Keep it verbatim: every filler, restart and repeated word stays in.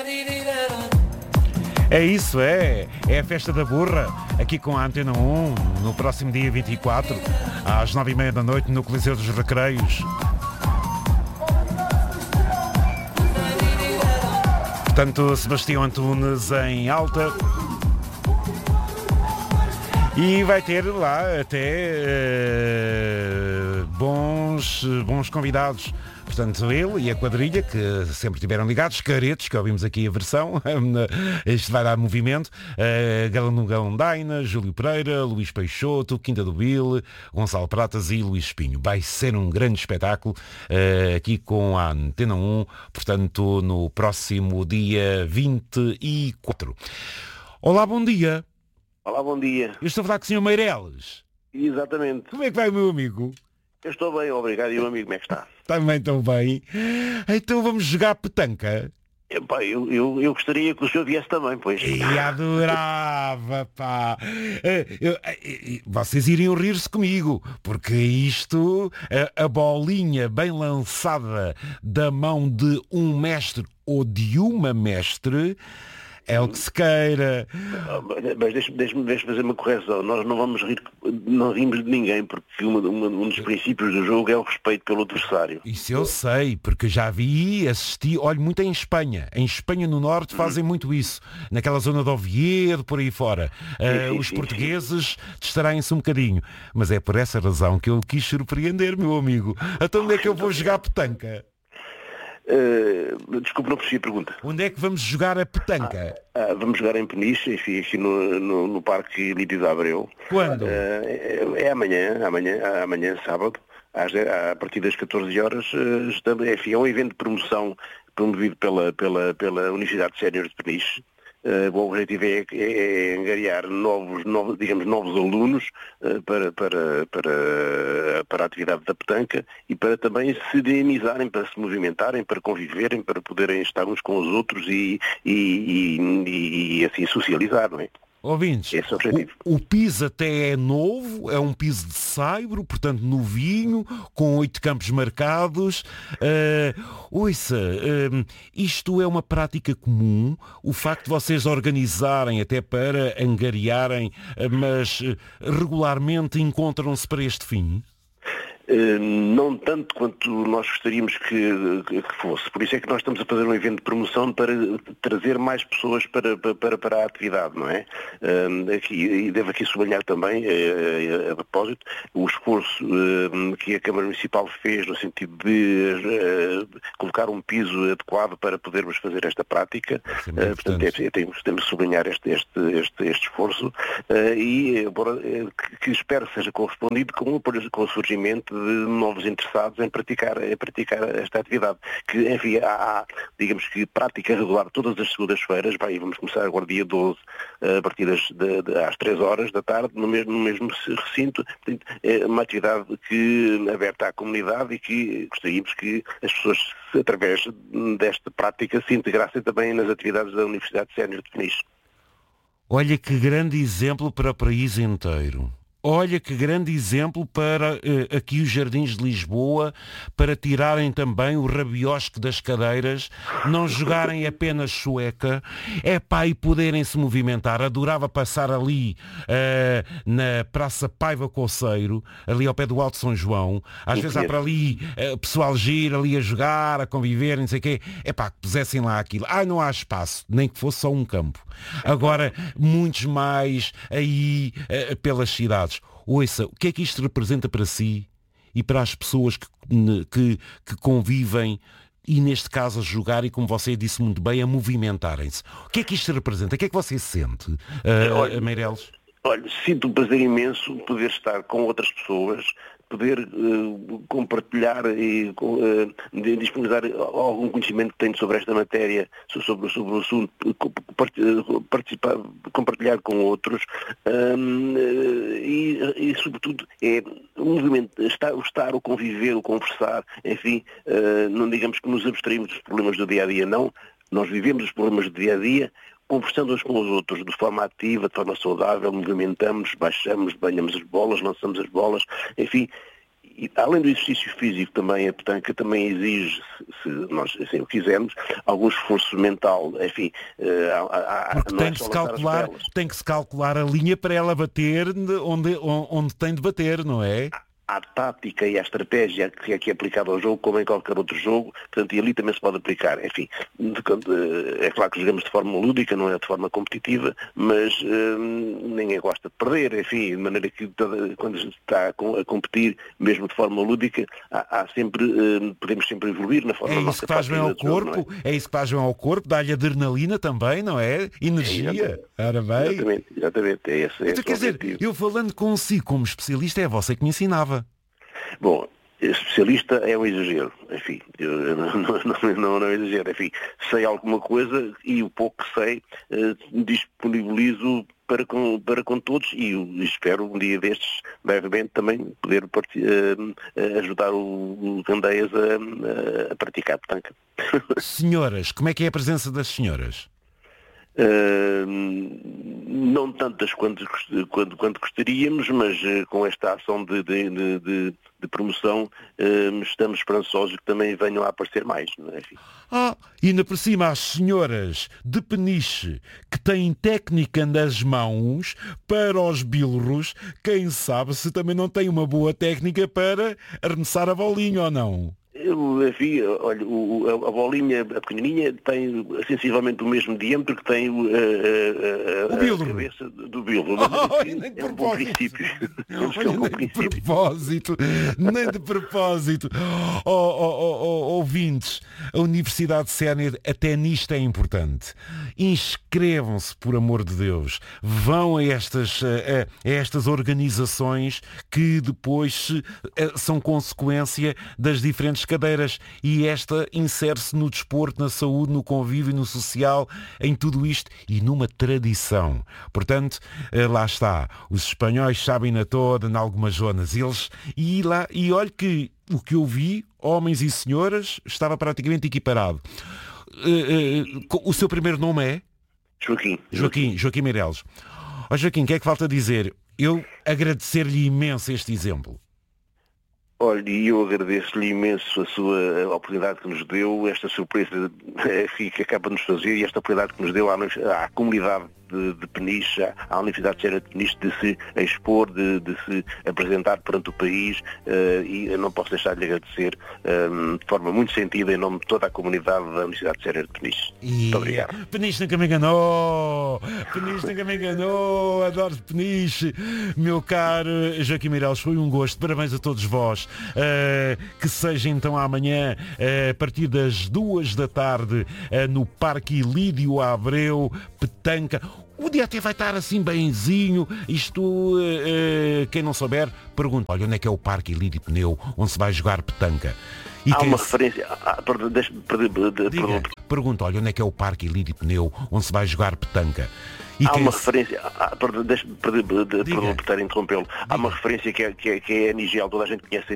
É isso, é. É a festa da burra, aqui com a Antena um, no próximo dia vinte e quatro, às nove e meia da noite, no Coliseu dos Recreios. Portanto, Sebastião Antunes em alta. E vai ter lá até uh, bons, bons convidados. Portanto, ele e a quadrilha, que sempre tiveram ligados, Caretos, que ouvimos aqui a versão, isto vai dar movimento, uh, Galão Galandaina, Júlio Pereira, Luís Peixoto, Quinta do Vil, Gonçalo Pratas e Luís Espinho. Vai ser um grande espetáculo uh, aqui com a Antena um, portanto, no próximo dia vinte e quatro. Olá, bom dia. Olá, bom dia. Eu estou a falar com o senhor Meireles. Exatamente. Como é que vai, meu amigo? Eu estou bem, obrigado. E o amigo, como é que está? Também estou bem. Então vamos jogar petanca? Epá, eu, eu, eu gostaria que o senhor viesse também, pois. E adorava, pá. Eu, eu, vocês iriam rir-se comigo, porque isto, a, a bolinha bem lançada da mão de um mestre ou de uma mestre, é o que se queira. Mas deixe-me deixe deixe fazer uma correção. Nós não vamos rir, não rimos de ninguém, porque uma, uma, um dos princípios do jogo é o respeito pelo adversário. Isso eu sei, porque já vi, assisti, olho muito em Espanha. Em Espanha, no Norte, fazem hum. muito isso. Naquela zona de Oviedo, por aí fora. Sim, uh, sim, os sim, portugueses distraem-se um bocadinho. Mas é por essa razão que eu quis surpreender, meu amigo. Então onde é que eu vou jogar petanca? Uh, desculpe, não percebi a pergunta. Onde é que vamos jogar a petanca? Ah, ah, vamos jogar em Peniche, enfim, aqui no, no, no Parque Lídio de Abreu. Quando? Uh, é, é amanhã, amanhã, amanhã, sábado, às, a partir das catorze horas. Uh, estamos, enfim, é um evento de promoção promovido pela, pela, pela Universidade Sénior de Peniche. Uh, o objetivo é, é, é angariar novos, novos, digamos, novos alunos uh, para, para, para, para a atividade da petanca e para também se dinamizarem, para se movimentarem, para conviverem, para poderem estar uns com os outros e, e, e, e assim socializar, não é? Ouvintes, Esse é o objetivo. O, o piso até é novo, é um piso de saibro, portanto novinho, com oito campos marcados. Uh, ouça, uh, isto é uma prática comum, o facto de vocês organizarem até para angariarem, uh, mas uh, regularmente encontram-se para este fim? Uh, não tanto quanto nós gostaríamos que, que fosse. Por isso é que nós estamos a fazer um evento de promoção para trazer mais pessoas para, para, para a atividade, não é? Uh, aqui, e devo aqui sublinhar também, uh, a propósito, o esforço uh, que a Câmara Municipal fez no sentido de uh, colocar um piso adequado para podermos fazer esta prática. Uh, portanto, é, temos, temos de sublinhar este, este, este, este esforço uh, e embora, uh, que, que espero seja correspondido com, com o surgimento de novos interessados em praticar, em praticar esta atividade, que enfim há, digamos que prática regular todas as segundas-feiras, vai, vamos começar agora dia doze, a partir das, de, de, às três horas da tarde, no mesmo, no mesmo recinto. Portanto, é uma atividade que aberta à comunidade e que gostaríamos que as pessoas, através desta prática, se integrassem também nas atividades da Universidade Sénior de Peniche. Olha que grande exemplo para o país inteiro. Olha que grande exemplo para uh, aqui os Jardins de Lisboa, para tirarem também o rabiosque das cadeiras, não jogarem apenas sueca, é pá, e poderem se movimentar. Adorava passar ali uh, na Praça Paiva Coceiro, ali ao pé do Alto São João. Às vezes há para ali uh, pessoal gira ali a jogar, a conviver, não sei o quê. É pá, que pusessem lá aquilo. Ah, não há espaço, nem que fosse só um campo. Agora, muitos mais aí uh, pelas cidades. Ouça, o que é que isto representa para si e para as pessoas que, que, que convivem e, neste caso, a jogar e, como você disse muito bem, a movimentarem-se? O que é que isto representa? O que é que você sente, uh, olha, Meireles? Olha, sinto um prazer imenso poder estar com outras pessoas, poder uh, compartilhar e uh, disponibilizar algum conhecimento que tenho sobre esta matéria, sobre, sobre o assunto, participar, compartilhar com outros um, e, e, sobretudo, é o movimento, estar, o estar, o conviver, o conversar, enfim, uh, não digamos que nos abstraímos dos problemas do dia-a-dia, não. Nós vivemos os problemas do dia-a-dia, conversando uns com os outros, de forma ativa, de forma saudável, movimentamos, baixamos, banhamos as bolas, lançamos as bolas, enfim, E, além do exercício físico, também a petanca também exige, se nós assim o quisermos, algum esforço mental, enfim, uh, há, há, porque não tem é que só se lançar as calcular, velas. tem que se calcular a linha para ela bater onde, onde tem de bater, não é? Há tática e a estratégia que é, que é aplicada ao jogo, como em qualquer outro jogo, portanto, e ali também se pode aplicar. Enfim, é claro que jogamos de forma lúdica, não é de forma competitiva, mas hum, ninguém gosta de perder, enfim, de maneira que toda, quando se está a competir, mesmo de forma lúdica, há, há sempre, hum, podemos sempre evoluir na forma É nossa isso que faz bem ao corpo, é? é isso que faz bem ao corpo, dá-lhe adrenalina também, não é? Energia. É, Ora bem. Exatamente, exatamente, é esse, é Então, esse quer dizer, objetivo. eu falando consigo como especialista, é você que me ensinava. Bom, especialista é um exagero, enfim, eu não, não, não, não exagero, enfim, sei alguma coisa e o pouco que sei eh, disponibilizo para com, para com todos e eu espero um dia destes, brevemente, também poder uh, ajudar o, o Candeias a, a praticar petanca. Senhoras, como é que é a presença das senhoras? Uh, não tantas quanto, quanto, quanto gostaríamos, mas uh, com esta ação de, de, de, de, de promoção uh, estamos esperançosos que também venham a aparecer mais. Não é? Enfim. Ah, e ainda por cima as senhoras de Peniche que têm técnica nas mãos para os bilros, quem sabe se também não têm uma boa técnica para arremessar a bolinha ou não? Eu, enfim, olha, o, a, a bolinha, a pequenininha, tem sensivelmente o mesmo diâmetro que tem uh, uh, uh, o bilro. A cabeça do bilro. Oh, nem é um bom princípio. Olha, é um bom nem princípio. de propósito, nem de propósito. Oh, oh, oh, oh, ouvintes, a Universidade Sénior até nisto é importante. Inscrevam-se, por amor de Deus. Vão a estas, a, a estas organizações que depois a, são consequência das diferentes cadeiras e esta insere-se no desporto, na saúde, no convívio, no social, em tudo isto e numa tradição. Portanto, lá está. Os espanhóis sabem na toda, em algumas zonas, eles e lá e olha que o que eu vi, homens e senhoras, estava praticamente equiparado. Uh, uh, o seu primeiro nome é? Joaquim. Joaquim, Joaquim Meireles. Ó Joaquim, o que é que falta dizer? Eu agradecer-lhe imenso este exemplo. Olha, e eu agradeço-lhe imenso a sua oportunidade que nos deu, esta surpresa que acaba de nos fazer e esta oportunidade que nos deu à, à comunidade de, de Peniche, à Universidade de Sénior de Peniche, de se expor, de, de se apresentar perante o país uh, e eu não posso deixar de lhe agradecer um, de forma muito sentida em nome de toda a comunidade da Universidade de Sénior de Peniche. E... Muito obrigado. Peniche nunca me enganou! Peniche nunca me enganou! Adoro Peniche! Meu caro Joaquim Meireles, foi um gosto. Parabéns a todos vós. Uh, que seja então amanhã, uh, a partir das duas da tarde, uh, no Parque Ilídio Abreu, petanca. O dia até vai estar assim benzinho. Isto, uh, uh, quem não souber, pergunta. Olha, onde é que é o Parque Ilídio Pneu, onde se vai jogar petanca? E Há quem uma se... referência... Ah, perdão, deixa, perdão, perdão, Diga, pergunta, olha, onde é que é o Parque Ilídio Pneu, onde se vai jogar petanca? E Há uma se... referência, ah, perdão, deixa, perdão, perdão por estar a interrompê-lo. Há uma referência que é, que é, que é a Nigel, toda a gente conhece